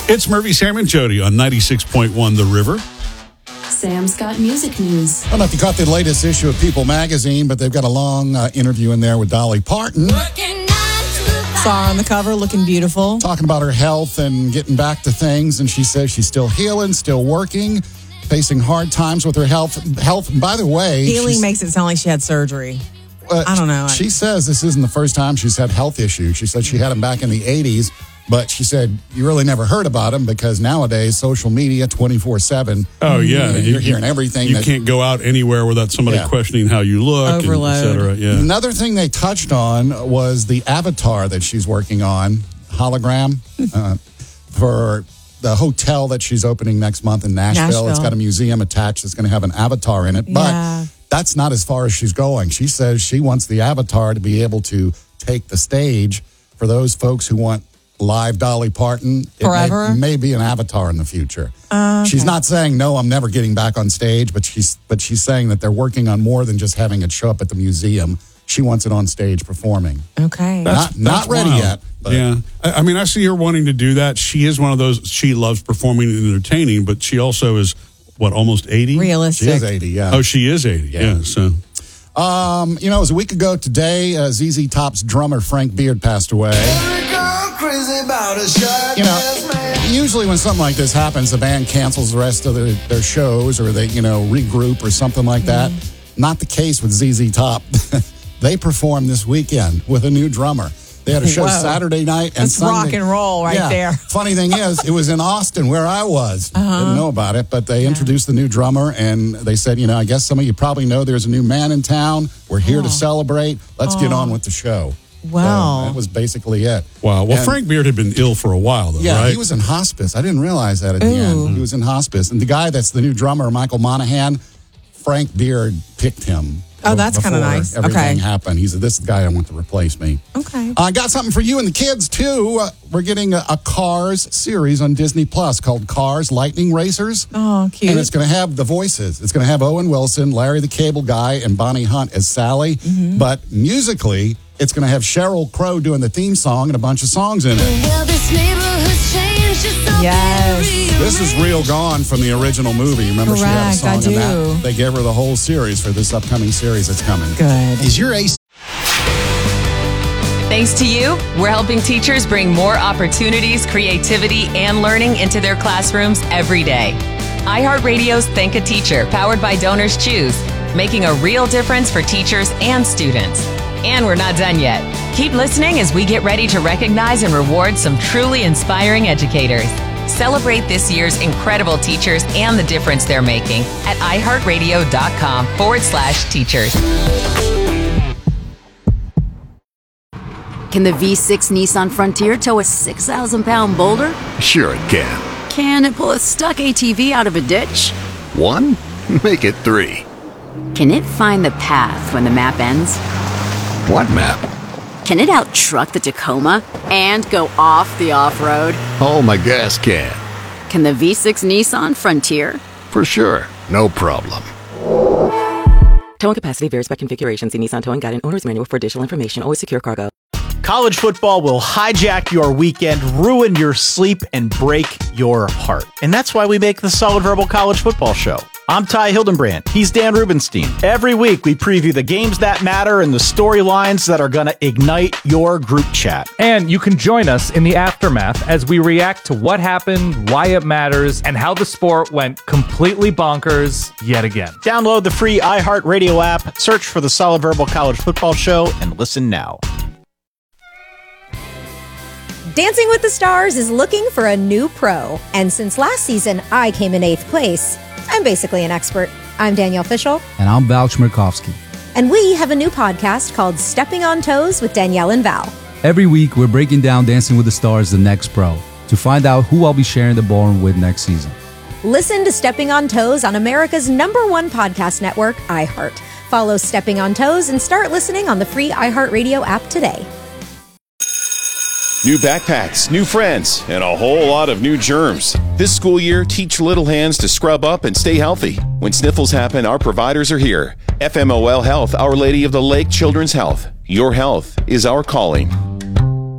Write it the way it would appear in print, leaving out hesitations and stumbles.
It's Murphy, Sam, and Jody on 96.1 The River. Sam's got music news. I don't know if you caught the latest issue of People magazine, but they've got a long interview in there with Dolly Parton. Saw her on the cover, looking beautiful. Talking about her health and getting back to things, and she says she's still healing, still working, facing hard times with her health. And by the way... Healing makes it sound like she had surgery. I don't know. She says this isn't the first time she's had health issues. She said she had them back in the 80s, but she said you really never heard about them because nowadays social media 24/7. Oh yeah, you're hearing everything. You can't go out anywhere without somebody questioning how you look, Overload. and et cetera. Yeah. Another thing they touched on was the avatar that she's working on, hologram, for the hotel that she's opening next month in Nashville. It's got a museum attached that's going to have an avatar in it, but that's not as far as she's going. She says she wants the avatar to be able to take the stage for those folks who want live Dolly Parton. Forever? It may be an avatar in the future. Okay. She's not saying, no, I'm never getting back on stage, but she's saying that they're working on more than just having it show up at the museum. She wants it on stage performing. Okay. Not ready yet. But. Yeah. I mean, I see her wanting to do that. She is one of those, she loves performing and entertaining, but she also is, almost 80? Realistic. She is 80, yeah. Oh, she is 80, yeah. So... it was a week ago today, ZZ Top's drummer Frank Beard passed away. Usually when something like this happens, the band cancels the rest of their shows or they, regroup or something like that. Not the case with ZZ Top. They performed this weekend with a new drummer. They had a show Saturday night and That's Sunday. rock and roll there. Funny thing is, it was in Austin where I was. Didn't know about it, but they introduced the new drummer and they said, I guess some of you probably know there's a new man in town. We're here to celebrate. Let's get on with the show. Wow. So that was basically it. Wow. Well, Frank Beard had been ill for a while, though, yeah, right? he was in hospice. I didn't realize that at the end. He was in hospice. And the guy that's the new drummer, Michael Monaghan, Frank Beard picked him. Oh, that's kind of nice. Everything happened. He said, this is the guy I want to replace me. Okay. I got something for you and the kids, too. We're getting a Cars series on Disney Plus called Cars Lightning Racers. Oh, cute. And it's going to have the voices. It's going to have Owen Wilson, Larry the Cable Guy, and Bonnie Hunt as Sally. But musically, it's going to have Sheryl Crow doing the theme song and a bunch of songs in it. Well, this neighborhood's changed. It's so Yes. This is Real Gone from the original movie. Remember, she had a Correct, song I in do. that. They gave her the whole series for this upcoming series that's coming. Good. Is your ace? Thanks to you, we're helping teachers bring more opportunities, creativity, and learning into their classrooms every day. iHeartRadio's Thank a Teacher, powered by Donors Choose, making a real difference for teachers and students. And we're not done yet. Keep listening as we get ready to recognize and reward some truly inspiring educators. Celebrate this year's incredible teachers and the difference they're making at iHeartRadio.com/teachers. Can the V6 Nissan Frontier tow a 6,000-pound boulder? Sure it can. Can it pull a stuck ATV out of a ditch? 1? Make it 3. Can it find the path when the map ends? What map? Can it out-truck the Tacoma and go off the off-road? Oh, my gas can. Can the V6 Nissan Frontier? For sure. No problem. Towing capacity varies by configuration. See Nissan Towing Guide and Owner's Manual for additional information. Always secure cargo. College football will hijack your weekend, ruin your sleep, and break your heart. And that's why we make the Solid Verbal College Football Show. I'm Ty Hildenbrand. He's Dan Rubenstein. Every week, we preview the games that matter and the storylines that are going to ignite your group chat. And you can join us in the aftermath as we react to what happened, why it matters, and how the sport went completely bonkers yet again. Download the free iHeartRadio app, search for the Solid Verbal College Football Show, and listen now. Dancing with the Stars is looking for a new pro. And since last season, I came in 8th place. I'm basically an expert. I'm Danielle Fishel. And I'm Val Chmerkovsky. And we have a new podcast called Stepping on Toes with Danielle and Val. Every week, we're breaking down Dancing with the Stars, the next pro, to find out who I'll be sharing the ballroom with next season. Listen to Stepping on Toes on America's #1 podcast network, iHeart. Follow Stepping on Toes and start listening on the free iHeartRadio app today. New backpacks, new friends, and a whole lot of new germs. This school year, teach little hands to scrub up and stay healthy. When sniffles happen, our providers are here. FMOL Health, Our Lady of the Lake Children's Health. Your health is our calling.